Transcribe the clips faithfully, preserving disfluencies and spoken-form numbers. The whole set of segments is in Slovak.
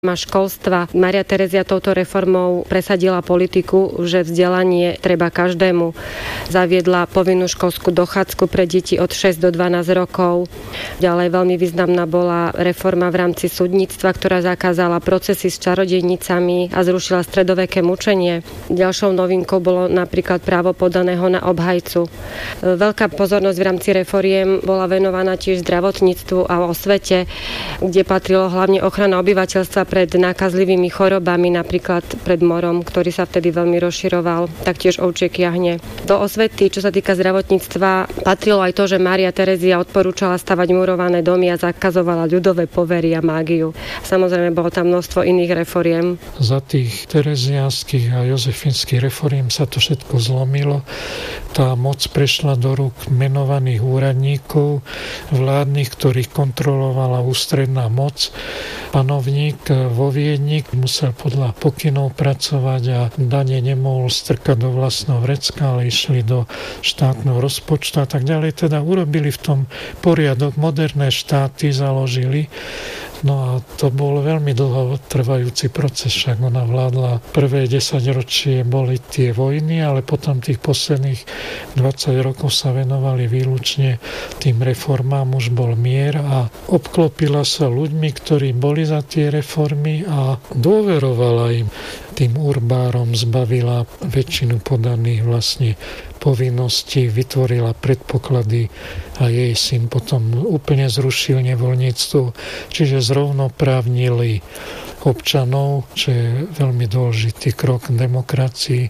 školstva. Mária Terezia touto reformou presadila politiku, že vzdelanie treba každému. Zaviedla povinnú školskú dochádzku pre deti od šesť do dvanásť rokov. Ďalej veľmi významná bola reforma v rámci súdnictva, ktorá zakázala procesy s čarodejnicami a zrušila stredoveké mučenie. Ďalšou novinkou bolo napríklad právo podaného na obhajcu. Veľká pozornosť v rámci reforiem bola venovaná tiež zdravotníctvu a osvete, kde patrilo hlavne ochrana obyvateľstva pred nákazlivými chorobami, napríklad pred morom, ktorý sa vtedy veľmi rozširoval, taktiež ovčie kiahne. Do osvety, čo sa týka zdravotníctva, patrilo aj to, že Mária Terezia odporúčala stavať murované domy a zakazovala ľudové povery a mágiu. Samozrejme, bolo tam množstvo iných reforiem. Za tých tereziánskych a jozefínskych reforiem sa to všetko zlomilo. Tá moc prešla do rúk menovaných úradníkov, vládnych, ktorých kontrolovala ústredná moc. Panovník vo Viedni musel podľa pokynov pracovať a dane nemohol strkať do vlastného vrecka, ale išli do štátneho rozpočtu a tak ďalej. Teda urobili v tom poriadok, moderné štáty založili. No a to bol veľmi dlho trvajúci proces, však ona vládla prvé desaťročie, boli tie vojny, ale potom tých posledných dvadsať rokov sa venovali výlučne tým reformám, už bol mier a obklopila sa ľuďmi, ktorí boli za tie reformy a dôverovala im. Tým urbárom zbavila väčšinu podaných vlastne povinností, vytvorila predpoklady a jej syn potom úplne zrušil nevoľníctvo, čiže zrovnoprávnili občanov, čo je veľmi dôležitý krok k demokracii.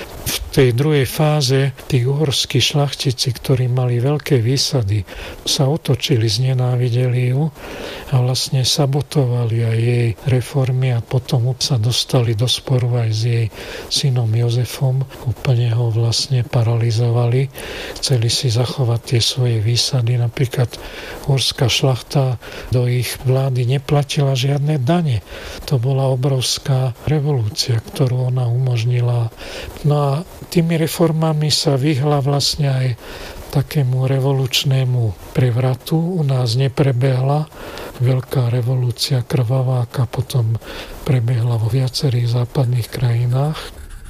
V tej druhej fáze tí uhorskí šlachtici, ktorí mali veľké výsady, sa otočili, znenávideli ju a vlastne sabotovali aj jej reformy a potom sa dostali do sporu aj s jej synom Jozefom. Úplne ho vlastne paralizovali. Chceli si zachovať tie svoje výsady. Napríklad uhorská šlachta do ich vlády neplatila žiadne dane. To bola obrovská revolúcia, ktorú ona umožnila. No a tými reformami sa vyhla vlastne aj takému revolučnému prevratu. U nás neprebehla veľká revolúcia krvavá, aká potom prebehla vo viacerých západných krajinách.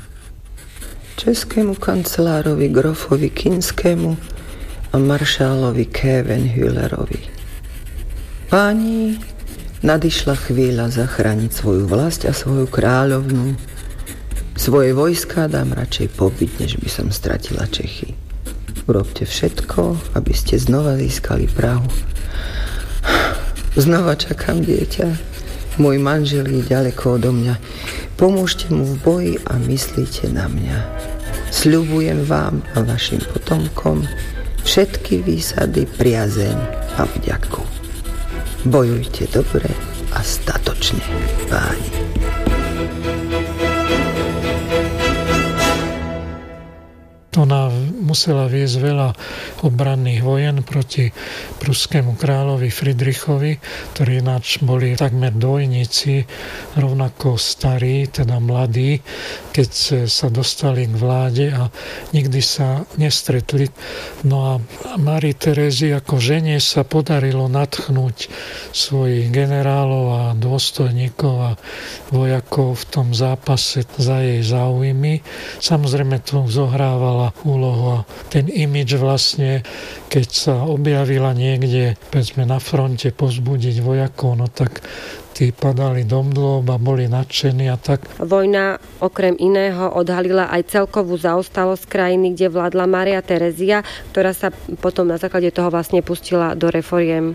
Českému kancelárovi grofovi Kinskému a maršálovi Kievenhüllerovi. Páni, nadišla chvíľa zachrániť svoju vlast a svoju kráľovnú. Svoje vojská dám radšej pobiť, než by som stratila Čechy. Urobte všetko, aby ste znova získali Prahu. Znova čakám dieťa. Môj manžel je ďaleko odo mňa. Pomôžte mu v boji a myslíte na mňa. Sľubujem vám a vašim potomkom všetky výsady, priazeň a vďaku. Bojujte dobre a statočne, páni. Ona musela viesť veľa obranných vojen proti pruskému kráľovi Friedrichovi, ktorí ináč boli takmer dvojníci, rovnako starí, teda mladí, keď sa dostali k vláde a nikdy sa nestretli. No a Márii Terezii ako žene sa podarilo nadchnúť svojich generálov a dôstojníkov a vojakov v tom zápase za jej záujmy. Samozrejme tu zohrávala úlohu a ten imidž vlastne, keď sa objavila niekde, povedzme na fronte, povzbudiť vojakov, no tak tí padali do mdôb a boli nadšení a tak. Vojna okrem iného odhalila aj celkovú zaostalosť krajiny, kde vládla Mária Terezia, ktorá sa potom na základe toho vlastne pustila do reforiem.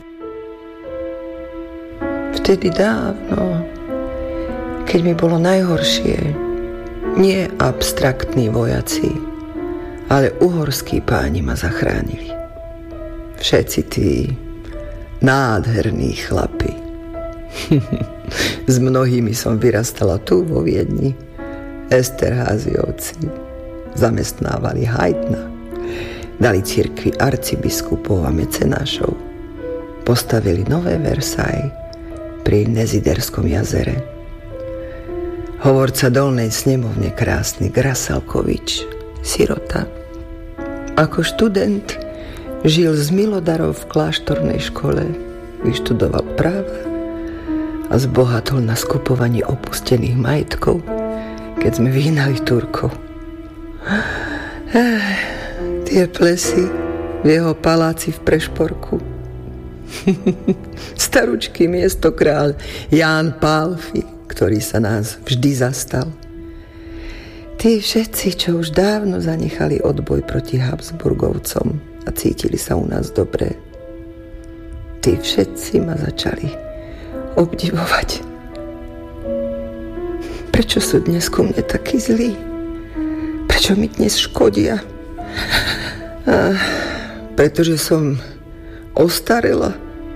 Vtedy dávno, keď mi bolo najhoršie, nie abstraktní vojaci, ale uhorskí páni ma zachránili. Všetci tí nádherní chlapi. S mnohými som vyrastala tu vo Viedni. Esterházyovci zamestnávali Haydna. Dali cirkvi arcibiskupov a mecenášov. Postavili nové Versailles pri Neziderskom jazere. Hovorca dolnej snemovne krásny Grasalkovič, sirota. Ako študent žil z milodarov v kláštornej škole, vyštudoval práva a zbohatol na skupovaní opustených majetkov, keď sme vyhnali Turkov. Ech, tie plesy v jeho paláci v Prešporku. Staručký miestokrál Ján Pálfy, ktorý sa nás vždy zastal. Tí všetci, čo už dávno zanechali odboj proti Habsburgovcom a cítili sa u nás dobre, tí všetci ma začali obdivovať. Prečo sú dnes ku mne takí zlí? Prečo mi dnes škodia? A pretože som ostarela.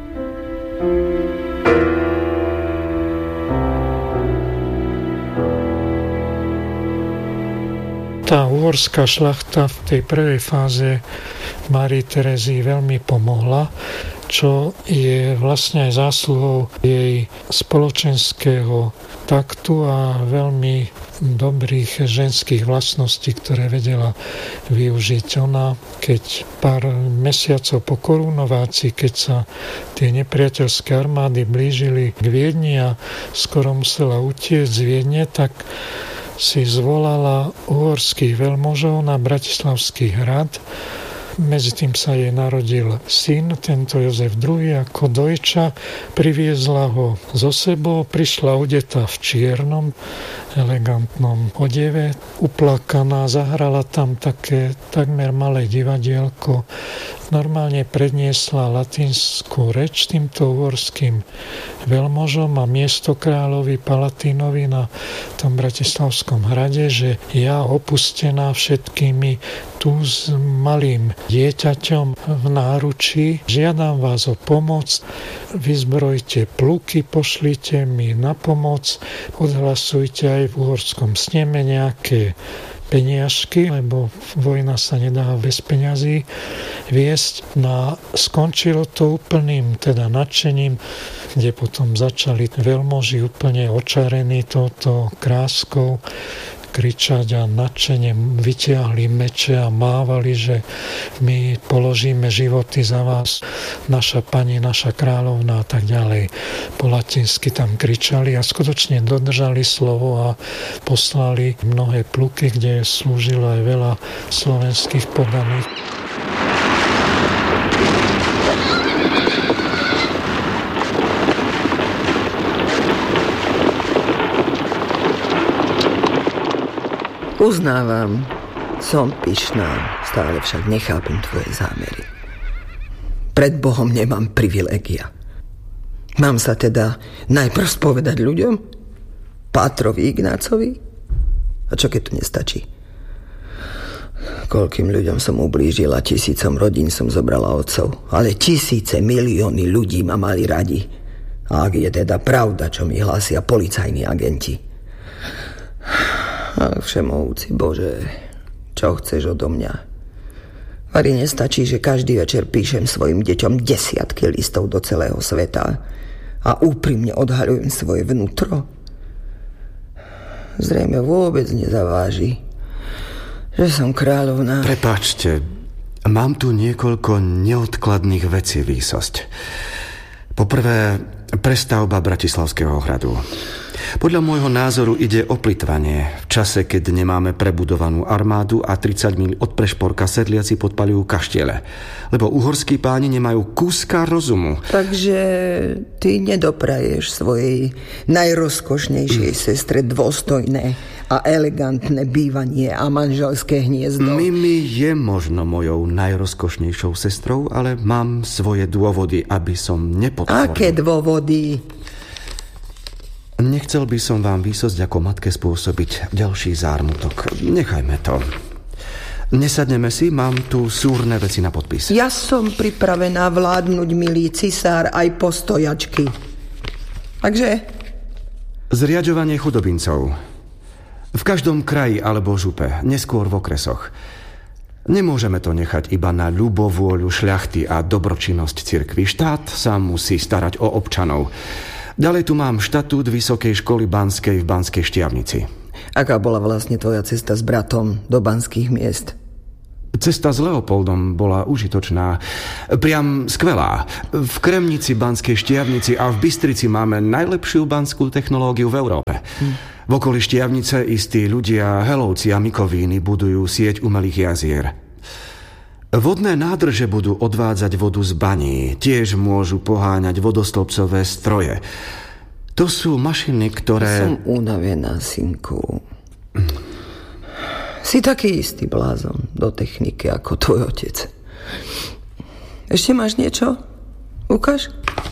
Tá uhorská šľachta v tej prvej fáze Márii Terézii veľmi pomohla, čo je vlastne aj zásluhou jej spoločenského taktu a veľmi dobrých ženských vlastností, ktoré vedela využiť. Ona, keď pár mesiacov po korunovácii, keď sa tie nepriateľské armády blížili k Viedni a skoro musela utiecť z Viedne, tak si zvolala uhorských veľmožov na Bratislavský hrad. Medzi tým sa jej narodil syn, tento Jozef druhý. Ako dojča priviezla ho so sebou, prišla odetá v čiernom, elegantnom odeve, uplakaná, zahrala tam také takmer malé divadielko. Normálne predniesla latinskú reč týmto uhorským veľmožom a miestokráľovi Palatínovi na tom Bratislavskom hrade, že ja opustená všetkými tu s malým dieťaťom v náručí, žiadam vás o pomoc, vyzbrojte pluky, pošlite mi na pomoc, odhlasujte aj v uhorskom sneme nejaké peniažky, lebo vojna sa nedá bez peňazí viesť. No, skončilo to úplným teda nadšením, kde potom začali veľmoži úplne očarení touto kráskou kričať a nadšene vytiahli meče a mávali, že my položíme životy za vás, naša pani, naša kráľovná a tak ďalej. Po latinsky tam kričali a skutočne dodržali slovo a poslali mnohé pluky, kde slúžilo aj veľa slovenských podaných. Uznávam, som pyšná, stále však nechápem tvoje zámery. Pred Bohom nemám privilégia. Mám sa teda najprv spovedať ľuďom? Pátrovi Ignácovi? A čo keď to nestačí? Koľkým ľuďom som ublížila, tisícom rodín som zobrala otcov, ale tisíce, milióny ľudí ma mali radi. A ak je teda pravda, čo mi hlásia policajní agenti. Ach, všemohúci Bože, čo chceš odo mňa? Vari nestačí, že každý večer píšem svojim deťom desiatky listov do celého sveta a úprimne odhaľujem svoje vnútro? Zrejme vôbec nezaváži, že som kráľovná. Prepáčte, mám tu niekoľko neodkladných vecí, výsosť. Poprvé, prestavba Bratislavského hradu. Podľa môjho názoru ide o plytvanie. V čase, keď nemáme prebudovanú armádu a tridsať míľ od Prešporka sedliaci podpaľujú kaštiele. Lebo uhorskí páni nemajú kúska rozumu. Takže ty nedopraješ svojej najrozkošnejšej mm. sestre dôstojné a elegantné bývanie a manželské hniezdo. Mimi je možno mojou najrozkošnejšou sestrou, ale mám svoje dôvody, aby som nepodporil. Aké dôvody? Nechcel by som vám, výsosť, ako matke spôsobiť ďalší zármutok. Nechajme to. Nesadneme si, mám tu súrne veci na podpis. Ja som pripravená vládnuť, milý cisár, aj postojačky. Takže? Zriaďovanie chudobincov. V každom kraji alebo župe, neskôr v okresoch. Nemôžeme to nechať iba na ľubovôľu šľachty a dobročinnosť cirkvi. Štát sa musí starať o občanov. Ďalej tu mám štatút Vysokej školy banskej v Banskej Štiavnici. Aká bola vlastne tvoja cesta s bratom do banských miest? Cesta s Leopoldom bola užitočná, priam skvelá. V Kremnici, Banskej Štiavnici a v Bystrici máme najlepšiu banskú technológiu v Európe. Hm. V okolí Štiavnice istí ľudia, Helovci a Mikovíny budujú sieť umelých jazier. Vodné nádrže budú odvádzať vodu z baní, tiež môžu poháňať vodostĺpcové stroje. To sú mašiny, ktoré... Som unavená, synku. Si taký istý blázon do techniky ako tvoj otec. Ešte máš niečo? Ukáž.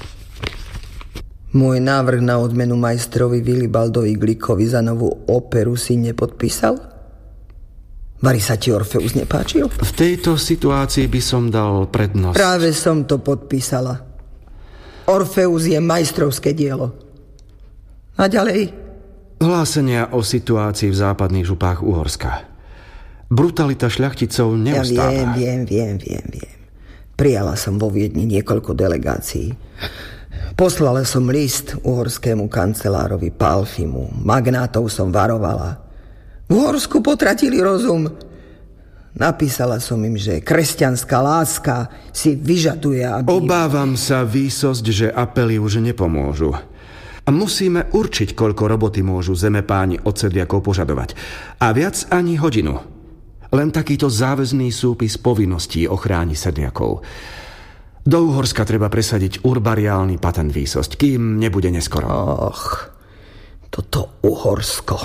Môj návrh na odmenu majstrovi Vilibaldovi Glikovi za novú operu si nepodpísal? Vari sa ti Orfeus nepáčil? V tejto situácii by som dal prednosť. Práve som to podpísala. Orfeus je majstrovské dielo. A ďalej? Hlásenia o situácii v západných župách Uhorska. Brutalita šľachticov neustáva. Ja viem, viem, viem, viem, viem. Prijala som vo Viedni niekoľko delegácií. Poslala som list uhorskému kancelárovi Palfimu. Magnátov som varovala. V Uhorsku potratili rozum. Napísala som im, že kresťanská láska si vyžaduje, aby... Obávam sa, výsosť, že apely už nepomôžu. A musíme určiť, koľko roboty môžu zemepáni od sedliakov požadovať. A viac ani hodinu. Len takýto záväzný súpis povinností ochráni sedliakov. Do Uhorska treba presadiť urbariálny patent výsosť, kým nebude neskoro. Och, toto Uhorsko.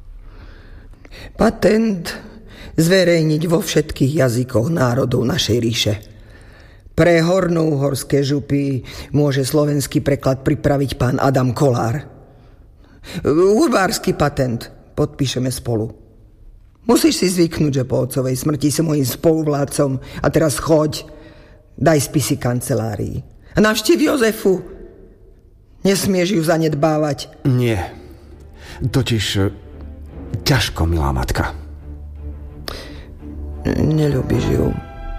Patent zverejniť vo všetkých jazykoch národov našej ríše. Pre hornouhorské župy môže slovenský preklad pripraviť pán Adam Kolár. Urbársky patent podpíšeme spolu. Musíš si zvyknúť, že po otcovej smrti som mojím spoluvládcom a teraz choď, daj spisy kancelárii. A navštív Jozefu. Nesmieš ju zanedbávať. Nie. Totiž ťažko, milá matka. Neľúbiš ju.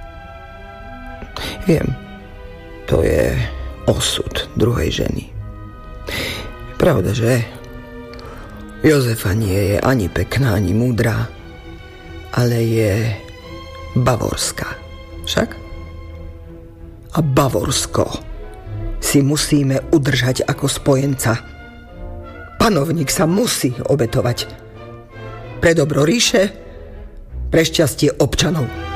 Viem, to je osud druhej ženy. Pravda, že? Jozefa nie je ani pekná, ani múdra, ale je bavorská. Však? A Bavorsko si musíme udržať ako spojenca. Panovník sa musí obetovať pre dobro ríše, pre šťastie občanov.